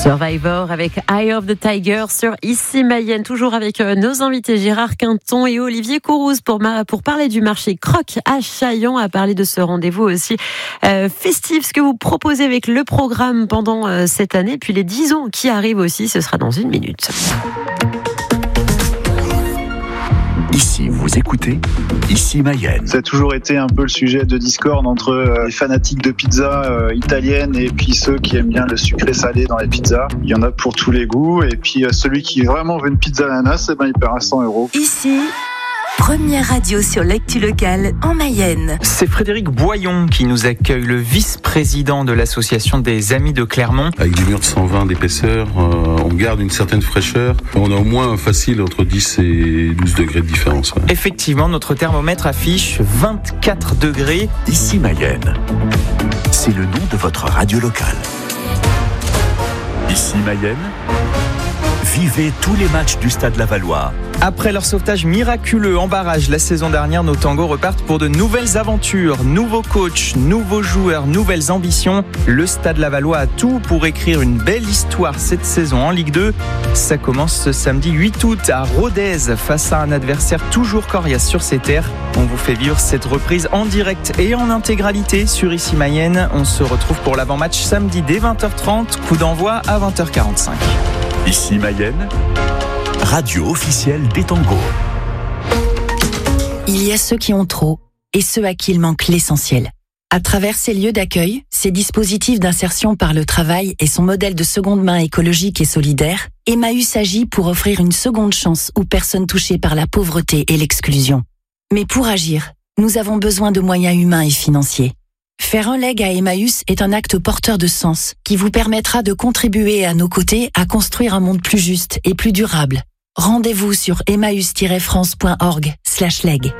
Survivor avec Eye of the Tiger sur Ici Mayenne, toujours avec nos invités Gérard Quinton et Olivier Kourouz pour parler du marché Croc à Chaillon, à parler de ce rendez-vous aussi festif, ce que vous proposez avec le programme pendant cette année, puis les 10 ans qui arrivent aussi, ce sera dans 1 minute. Ici, vous écoutez Ici Mayenne. Ça a toujours été un peu le sujet de discorde entre les fanatiques de pizza italienne et puis ceux qui aiment bien le sucré salé dans les pizzas. Il y en a pour tous les goûts. Et puis celui qui vraiment veut une pizza ananas, il paiera 100 €. Ici, première radio sur l'actu locale en Mayenne. C'est Frédéric Boyon qui nous accueille, le vice-président de l'association des Amis de Clermont. Avec des murs de 120 d'épaisseur, on garde une certaine fraîcheur. On a au moins facile entre 10 et 12 degrés de différence. Ouais. Effectivement, notre thermomètre affiche 24 degrés. Ici Mayenne, c'est le nom de votre radio locale. Ici Mayenne, vivez tous les matchs du Stade Lavallois. Après leur sauvetage miraculeux en barrage la saison dernière, nos tangos repartent pour de nouvelles aventures. Nouveaux coachs, nouveaux joueurs, nouvelles ambitions. Le Stade Lavallois a tout pour écrire une belle histoire cette saison en Ligue 2. Ça commence ce samedi 8 août à Rodez face à un adversaire toujours coriace sur ses terres. On vous fait vivre cette reprise en direct et en intégralité sur Ici Mayenne. On se retrouve pour l'avant-match samedi dès 20h30, coup d'envoi à 20h45. Ici Mayenne, radio officielle des tangos. Il y a ceux qui ont trop et ceux à qui il manque l'essentiel. À travers ces lieux d'accueil, ces dispositifs d'insertion par le travail et son modèle de seconde main écologique et solidaire, Emmaüs agit pour offrir une seconde chance aux personnes touchées par la pauvreté et l'exclusion. Mais pour agir, nous avons besoin de moyens humains et financiers. Faire un leg à Emmaüs est un acte porteur de sens qui vous permettra de contribuer à nos côtés à construire un monde plus juste et plus durable. Rendez-vous sur emmaüs-france.org/leg.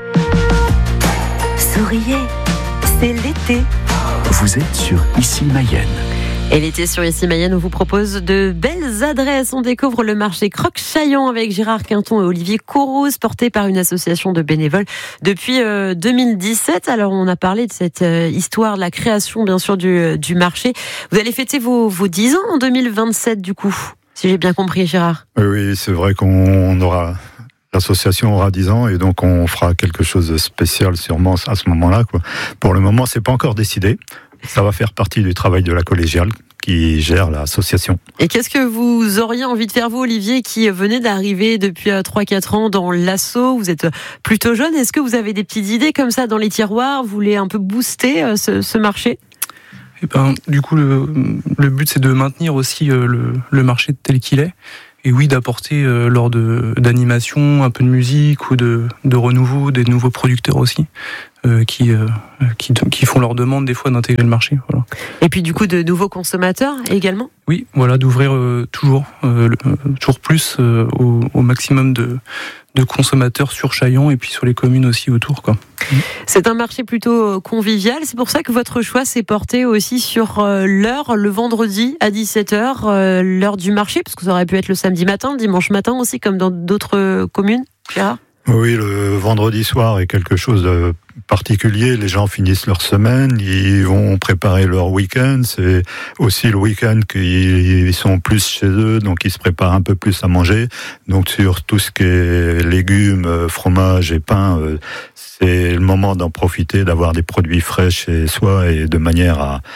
Souriez, c'est l'été. Vous êtes sur Ici Mayenne. Et l'été sur Ici Mayenne, on vous propose de belles adresses. On découvre le marché Croc Chaillon avec Gérard Quinton et Olivier Kourouz, porté par une association de bénévoles depuis 2017. Alors, on a parlé de cette histoire, de la création, bien sûr, du marché. Vous allez fêter vos 10 ans en 2027, du coup, si j'ai bien compris, Gérard. Oui, c'est vrai l'association aura 10 ans et donc on fera quelque chose de spécial sûrement à ce moment-là, quoi. Pour le moment, c'est pas encore décidé. Ça va faire partie du travail de la collégiale qui gère l'association. Et qu'est-ce que vous auriez envie de faire, vous, Olivier, qui venez d'arriver depuis 3-4 ans dans l'asso? Vous êtes plutôt jeune. Est-ce que vous avez des petites idées comme ça dans les tiroirs? Vous voulez un peu booster ce marché? Du coup, le but, c'est de maintenir aussi le marché tel qu'il est. Et oui, d'apporter lors d'animation un peu de musique ou de renouveau, des nouveaux producteurs aussi qui font leur demande des fois d'intégrer le marché. Voilà. Et puis du coup de nouveaux consommateurs également. Oui, voilà, d'ouvrir toujours plus au maximum de consommateurs sur Chaillon et puis sur les communes aussi autour, quoi. C'est un marché plutôt convivial, c'est pour ça que votre choix s'est porté aussi sur l'heure, le vendredi à 17h, l'heure du marché, parce que ça aurait pu être le samedi matin, le dimanche matin aussi, comme dans d'autres communes, Gérard ? Oui, le vendredi soir est quelque chose de particulier. Les gens finissent leur semaine, ils vont préparer leur week-end. C'est aussi le week-end qu'ils sont plus chez eux, donc ils se préparent un peu plus à manger. Donc sur tout ce qui est légumes, fromage et pain, c'est le moment d'en profiter, d'avoir des produits frais chez soi et de manière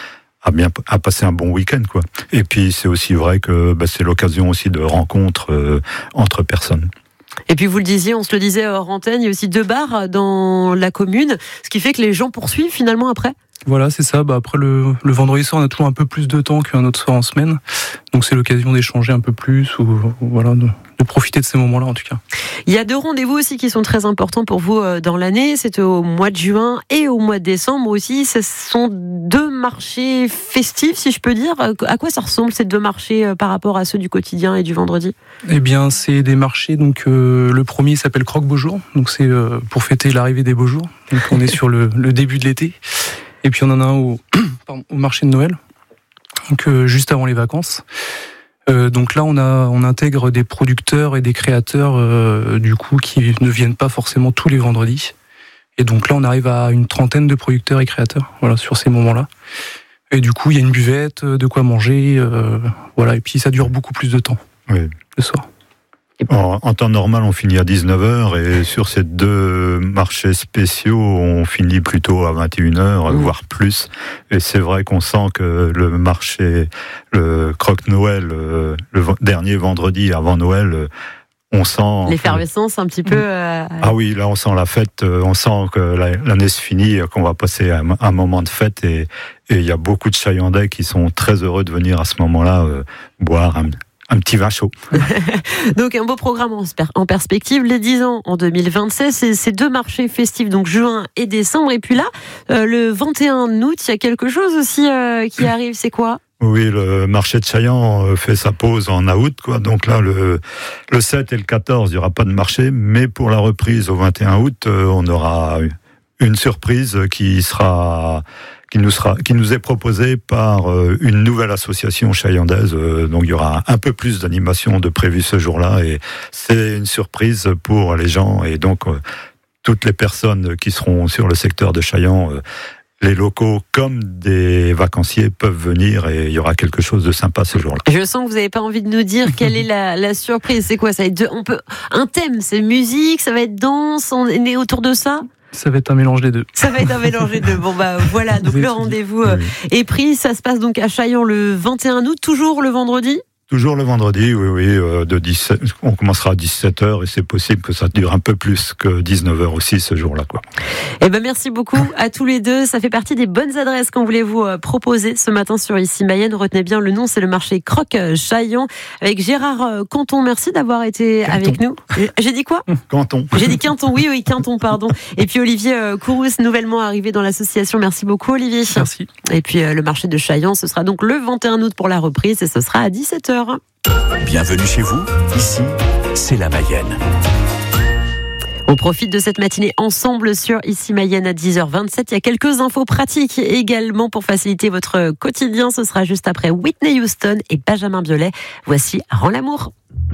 à passer un bon week-end, quoi. Et puis c'est aussi vrai que c'est l'occasion aussi de rencontres entre personnes. Et puis vous le disiez, on se le disait hors antenne, il y a aussi 2 bars dans la commune, ce qui fait que les gens poursuivent finalement après. Voilà, c'est ça. Après le vendredi soir, on a toujours un peu plus de temps qu'un autre soir en semaine. Donc c'est l'occasion d'échanger un peu plus ou voilà, de profiter de ces moments-là en tout cas. Il y a 2 rendez-vous aussi qui sont très importants pour vous dans l'année. C'est au mois de juin et au mois de décembre aussi. Ce sont 2 marchés festifs, si je peux dire. À quoi ça ressemble ces 2 marchés par rapport à ceux du quotidien et du vendredi ? Eh bien, c'est des marchés. Donc le premier s'appelle Croc Beaux Jours. Donc c'est pour fêter l'arrivée des beaux jours. Donc on est sur le début de l'été. Et puis on en a un au marché de Noël, donc juste avant les vacances. Donc là on intègre des producteurs et des créateurs du coup qui ne viennent pas forcément tous les vendredis. Et donc là on arrive à une 30aine de producteurs et créateurs, voilà, sur ces moments-là. Et du coup, il y a une buvette, de quoi manger, voilà. Et puis ça dure beaucoup plus de temps le soir. En temps normal, on finit à 19h et sur ces 2 marchés spéciaux, on finit plutôt à 21h, voire plus. Et c'est vrai qu'on sent que le marché, le Croque-Noël, le dernier vendredi avant Noël, on sent... L'effervescence un petit peu... Ah oui, là on sent la fête, on sent que l'année se finit, qu'on va passer un moment de fête et il y a beaucoup de Chaillandais qui sont très heureux de venir à ce moment-là boire un petit vin chaud. Donc un beau programme en perspective, les 10 ans en 2026, ces 2 marchés festifs, donc juin et décembre. Et puis là, le 21 août, il y a quelque chose aussi qui arrive, c'est quoi ? Oui, le marché de Chailland fait sa pause en août, quoi. Donc là, le 7 et le 14, il n'y aura pas de marché, mais pour la reprise au 21 août, on aura une surprise qui nous est proposée par une nouvelle association chaillandaise. Donc il y aura un peu plus d'animation de prévu ce jour-là et c'est une surprise pour les gens et donc toutes les personnes qui seront sur le secteur de Chailland, les locaux comme des vacanciers peuvent venir et il y aura quelque chose de sympa ce jour-là. Je sens que vous n'avez pas envie de nous dire quelle est la surprise. C'est quoi ça? Un thème, c'est musique, ça va être danse, on est né autour de ça? Ça va être un mélange des deux. Ça va être un mélange des deux. Bon bah voilà, donc le rendez-vous est pris. Ça se passe donc à Chailland le 21 août, toujours le vendredi? Toujours le vendredi, oui, de 17, on commencera à 17h et c'est possible que ça dure un peu plus que 19h aussi ce jour-là, quoi. Eh ben, merci beaucoup à tous les deux. Ça fait partie des bonnes adresses qu'on voulait vous proposer ce matin sur Ici Mayenne. Retenez bien le nom, c'est le marché Croque Chailland avec Gérard Canton. Merci d'avoir été avec nous. J'ai dit quoi? Canton. J'ai dit Quinton, oui, Quinton, pardon. Et puis Olivier Courous, nouvellement arrivé dans l'association. Merci beaucoup, Olivier. Merci. Et puis le marché de Chailland, ce sera donc le 21 août pour la reprise et ce sera à 17h. Bienvenue chez vous, ici, c'est la Mayenne. On profite de cette matinée ensemble sur Ici Mayenne à 10h27. Il y a quelques infos pratiques également pour faciliter votre quotidien. Ce sera juste après Whitney Houston et Benjamin Biolay. Voici Rends l'amour.